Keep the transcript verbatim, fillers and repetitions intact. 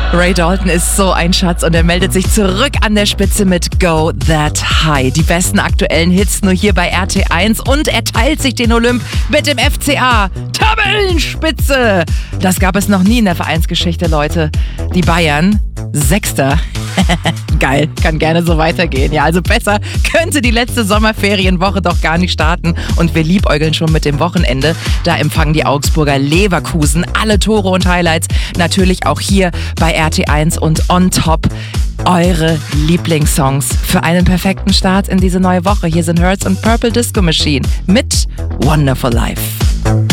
Ray Dalton ist so ein Schatz und er meldet sich zurück an der Spitze mit Go That High. Die besten aktuellen Hits nur hier bei R T eins und er teilt sich den Olymp mit dem F C A. Tabellenspitze! Das gab es noch nie in der Vereinsgeschichte, Leute. Die Bayern, Sechster. Geil, kann gerne so weitergehen. Ja, also besser könnte die letzte Sommerferienwoche doch gar nicht starten. Und wir liebäugeln schon mit dem Wochenende. Da empfangen die Augsburger Leverkusen alle Tore und Highlights. Natürlich auch hier bei R T eins und on top eure Lieblingssongs für einen perfekten Start in diese neue Woche. Hier sind Hertz und Purple Disco Machine mit Wonderful Life.